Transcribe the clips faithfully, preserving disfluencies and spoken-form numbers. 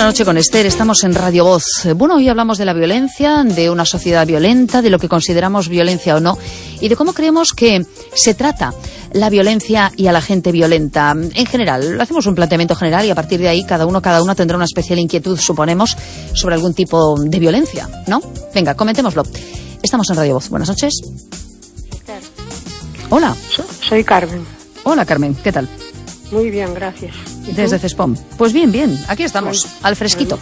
la noche con Esther, estamos en Radio Voz. Bueno, hoy hablamos de la violencia, de una sociedad violenta, de lo que consideramos violencia o no, y de cómo creemos que se trata la violencia y a la gente violenta. En general, hacemos un planteamiento general y a partir de ahí cada uno, cada una tendrá una especial inquietud, suponemos, sobre algún tipo de violencia, ¿no? Venga, comentémoslo. Estamos en Radio Voz. Buenas noches. Esther. Hola. So, soy Carmen. Hola, Carmen. ¿Qué tal? Muy bien, gracias. Desde Cespom. Pues bien, bien. Aquí estamos, Bueno, al fresquito.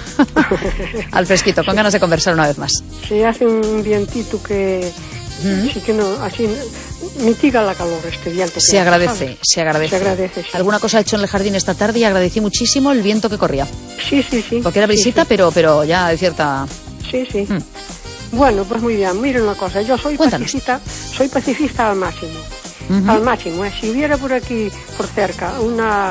Bueno. Al fresquito, con ganas de conversar una vez más. Sí, hace un vientito que... Mm-hmm. Sí que no, así mitiga la calor este viento. Se agradece, ¿sabes? se agradece. Se agradece, sí. Alguna cosa he hecho en el jardín esta tarde y agradecí muchísimo el viento que corría. Sí, sí, sí. Porque era brisita, sí, sí. pero pero ya de cierta... Sí, sí. Mm. Bueno, pues muy bien. Miren una cosa, yo soy Cuéntanos. pacifista, soy pacifista al máximo. Uh-huh. Al máximo, ¿eh? Si hubiera por aquí, por cerca, una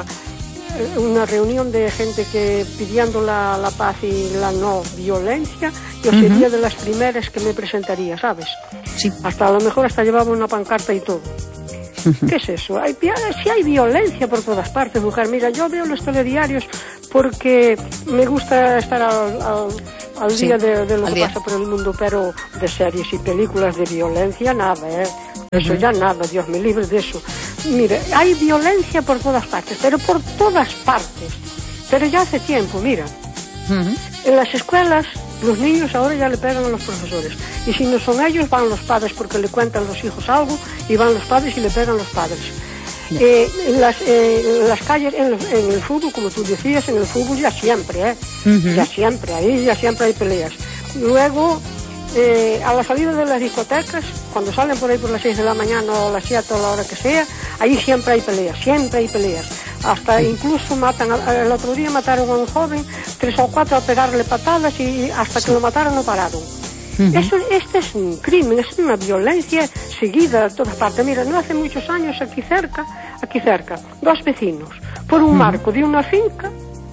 una reunión de gente que pidiendo la, la paz y la no violencia, yo uh-huh. sería de las primeras que me presentaría, ¿sabes? Sí. Hasta a lo mejor hasta llevaba una pancarta y todo. Uh-huh. ¿Qué es eso? Hay, si hay violencia por todas partes, mujer. Mira, yo veo los telediarios porque me gusta estar al, al, al sí, día de, de lo que día. pasa por el mundo, pero de series y películas de violencia, nada, ¿eh? Eso ya nada, Dios me libre de eso. Mire, hay violencia por todas partes, pero por todas partes. Pero ya hace tiempo, mira. Uh-huh. En las escuelas, los niños ahora ya le pegan a los profesores. Y si no son ellos, van los padres porque le cuentan los hijos algo, y van los padres y le pegan los padres. Yeah. Eh, en, las, eh, en las calles, en, los, en el fútbol, como tú decías, en el fútbol ya siempre, ¿eh? Uh-huh. Ya siempre, ahí ya siempre hay peleas. Luego... Eh, a la salida de las discotecas, cuando salen por ahí por las seis de la mañana o las siete o la hora que sea, ahí siempre hay peleas, siempre hay peleas. Hasta incluso matan, el otro día mataron a un joven, tres o cuatro a pegarle patadas y hasta que lo mataron no pararon. Uh-huh. Eso, este es un crimen, es una violencia seguida de todas partes. Mira, no hace muchos años aquí cerca, aquí cerca, dos vecinos, por un uh-huh. marco de una finca,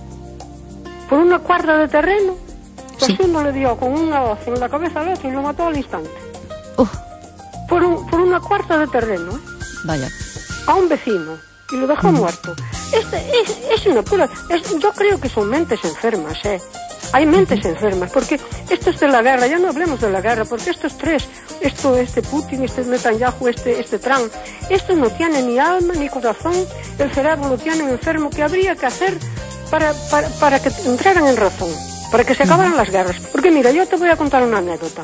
por una cuadra de terreno, pues sí. uno le dio con una hoz en la cabeza al otro y lo mató al instante. Uh. Por, un, por una cuarta de terreno. Vaya. A un vecino. Y lo dejó mm. muerto. Este, es, es una pura... Es, yo creo que son mentes enfermas, ¿eh? Hay mentes uh-huh. enfermas. Porque esto es de la guerra. Ya no hablemos de la guerra. Porque estos tres... Esto, este Putin, este Netanyahu, este, este Trump... Estos no tienen ni alma ni corazón. El cerebro lo tienen enfermo. ¿Qué habría que hacer para, para, para que entraran en razón? Para que se acabaran uh-huh. las guerras. Porque mira, yo te voy a contar una anécdota.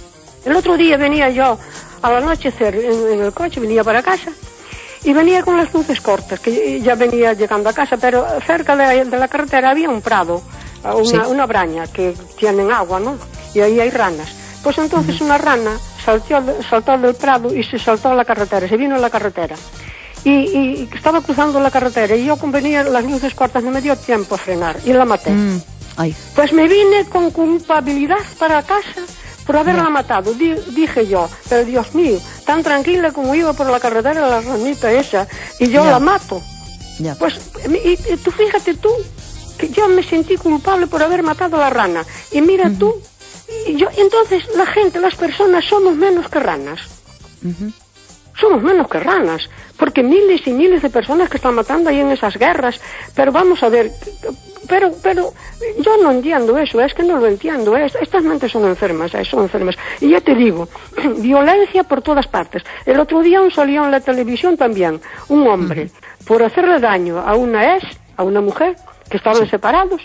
El otro día venía yo al anochecer en, en el coche, venía para casa, y venía con las luces cortas, que ya venía llegando a casa, pero cerca de, de la carretera había un prado, una, sí. una braña, que tienen agua, ¿no? Y ahí hay ranas. Pues entonces uh-huh. una rana saltó, saltó del prado y se saltó a la carretera, se vino a la carretera. Y, y, y estaba cruzando la carretera, y yo como venía las luces cortas no me dio tiempo a frenar, y la maté. Uh-huh. Ay. Pues me vine con culpabilidad para casa por haberla yeah. matado. Di, dije yo, pero Dios mío, tan tranquila como iba por la carretera la ranita esa, y yo yeah. la mato. Yeah. Pues, y, y tú fíjate tú, que yo me sentí culpable por haber matado a la rana. Y mira uh-huh. tú, y yo, entonces la gente, las personas, somos menos que ranas. Uh-huh. Somos menos que ranas, porque miles y miles de personas que están matando ahí en esas guerras. Pero vamos a ver... Pero, pero, yo no entiendo eso, es que no lo entiendo, es, estas mentes son enfermas, eh, son enfermas. Y ya te digo, violencia por todas partes. El otro día un salió en la televisión también, un hombre, uh-huh. por hacerle daño a una ex, a una mujer, que estaban sí. separados,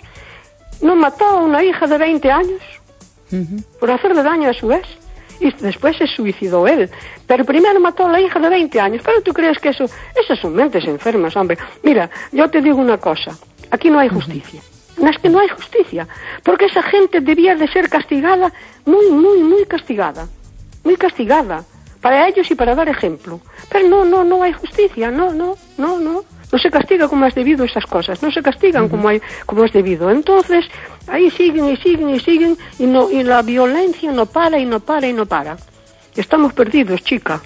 no mató a una hija de veinte años, uh-huh. por hacerle daño a su ex, y después se suicidó él. Pero primero mató a la hija de veinte años, pero tú crees que eso, esas son mentes enfermas, hombre. Mira, yo te digo una cosa. Aquí no hay justicia. No es que no hay justicia. Porque esa gente debía de ser castigada, muy, muy, muy castigada. Muy castigada. Para ellos y para dar ejemplo. Pero no, no, no hay justicia. No, no, no, no. No se castiga como es debido esas cosas. No se castigan uh-huh. como, hay, como es debido. Entonces, ahí siguen y siguen y siguen. Y, no, y la violencia no para y no para y no para. Estamos perdidos, chica.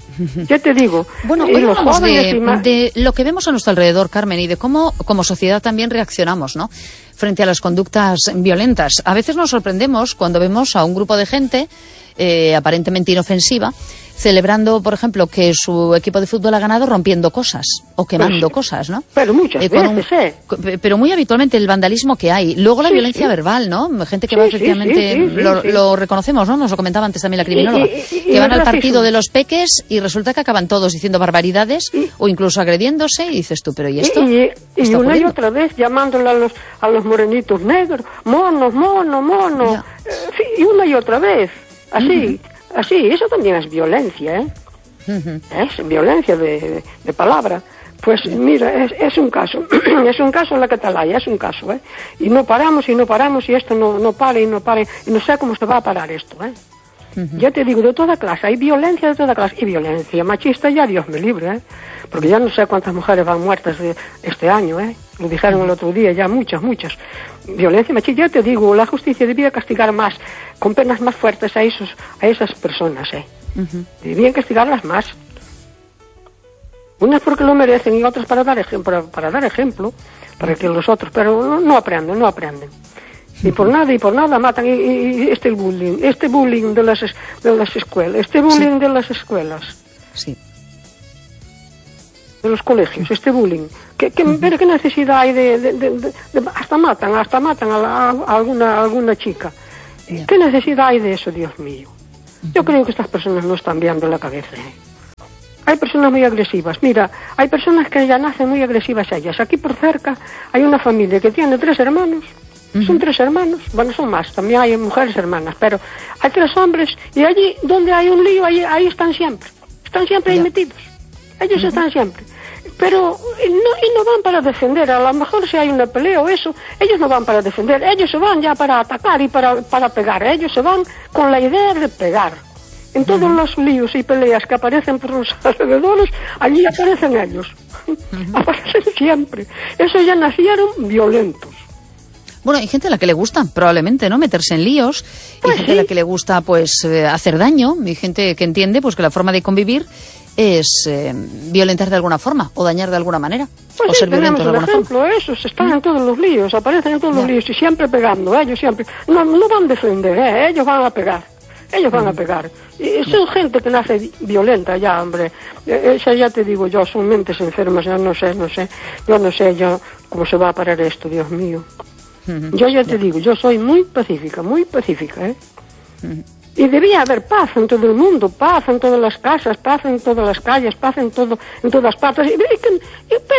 Ya te digo. Bueno, hoy hablamos de, más... de lo que vemos a nuestro alrededor, Carmen, y de cómo como sociedad también reaccionamos, ¿no?, frente a las conductas violentas. A veces nos sorprendemos cuando vemos a un grupo de gente eh, aparentemente inofensiva celebrando, por ejemplo, que su equipo de fútbol ha ganado rompiendo cosas o quemando pues, cosas, ¿no? Pero muchas eh, veces, un, ¿eh? Pero muy habitualmente el vandalismo que hay. Luego la sí, violencia sí. verbal, ¿no? Gente que sí, va efectivamente, sí, sí, sí, lo, sí. lo reconocemos, ¿no? Nos lo comentaba antes también la criminóloga, y, y, y, que y van al partido de los peques y resulta que acaban todos diciendo barbaridades y, o incluso agrediéndose y dices tú, pero ¿y esto? Y, y, y una y otra vez llamándole a los, a los morenitos negros, monos, mono, mono, eh, sí, y una y otra vez, así, uh-huh. así, eso también es violencia, ¿eh? Uh-huh. Es violencia de, de, de palabra. Pues mira, es, es un caso, es un caso en la Catalaya, es un caso, ¿eh? Y no paramos y no paramos y esto no, no para y no para, y no sé cómo se va a parar esto, ¿eh? Uh-huh. Ya te digo, de toda clase, hay violencia de toda clase, y violencia machista ya Dios me libre, ¿eh? Porque ya no sé cuántas mujeres van muertas de este año, ¿eh? Lo dijeron el otro día, ya muchas, muchas. Violencia machista, ya te digo, la justicia debía castigar más, con penas más fuertes a esos, a esas personas, ¿eh? Uh-huh. Debían castigarlas más. Unas porque lo merecen y otras para dar ejemplo, para, para dar ejemplo, para que los otros, pero no, no aprenden, no aprenden. Y por nada, y por nada matan, y, y, y este bullying, este bullying de las, de las escuelas, este bullying sí. de las escuelas. Sí. De los colegios, este bullying. ¿Qué, qué, uh-huh. pero qué necesidad hay de, de, de, de, de hasta matan, hasta matan a, la, a alguna, a alguna chica? Yeah. ¿Qué necesidad hay de eso, Dios mío? Uh-huh. Yo creo que estas personas no están viendo la cabeza, ¿eh? Hay personas muy agresivas. Mira, hay personas que ya nacen muy agresivas ellas. Aquí por cerca hay una familia que tiene tres hermanos. Uh-huh. Son tres hermanos. Bueno, son más. También hay mujeres hermanas. Pero hay tres hombres y allí donde hay un lío, ahí, ahí están siempre. Están siempre yeah. ahí metidos. Ellos uh-huh. están siempre. Pero y no, y no van para defender. A lo mejor si hay una pelea o eso, ellos no van para defender. Ellos se van ya para atacar y para, para pegar. Ellos se van con la idea de pegar. En todos uh-huh. los líos y peleas que aparecen por los alrededores, allí aparecen ellos. Uh-huh. Aparecen siempre. Eso ya nacieron violentos. Bueno, hay gente a la que le gusta, probablemente, ¿no? Meterse en líos. Pues hay gente sí. a la que le gusta, pues, eh, hacer daño. Hay gente que entiende, pues, que la forma de convivir es eh, violentar de alguna forma o dañar de alguna manera. Pues o sí, ser violentos de alguna ejemplo, forma. Esos están en todos los líos, aparecen en todos yeah. los líos y siempre pegando. Ellos siempre. No, no van a defender, ¿eh? Ellos van a pegar. Ellos van a pegar. Y son gente que nace violenta ya, hombre. Esa ya te digo yo, son mentes enfermas. Yo no sé, no sé. Yo no sé yo cómo se va a parar esto, Dios mío. Uh-huh. Yo ya te digo, yo soy muy pacífica, muy pacífica, ¿eh? Uh-huh. Y debía haber paz en todo el mundo, paz en todas las casas, paz en todas las calles, paz en todo, en todas partes. Y, y, y,